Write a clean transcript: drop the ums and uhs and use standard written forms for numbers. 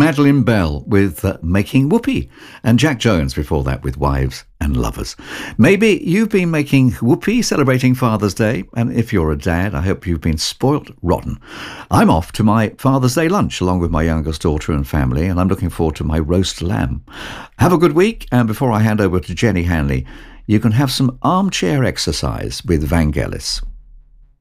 Madeline Bell with Making Whoopee, and Jack Jones before that with Wives and Lovers. Maybe you've been making whoopee celebrating Father's Day, and if you're a dad, I hope you've been spoilt rotten. I'm off to my Father's Day lunch along with my youngest daughter and family, and I'm looking forward to my roast lamb. Have a good week, and before I hand over to Jenny Hanley, you can have some armchair exercise with Vangelis.